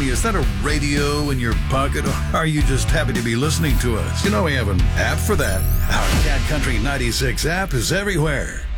me, is that a radio in your pocket, or are you just happy to be listening to us? You know we have an app for that. Our Cat Country 96 app is everywhere.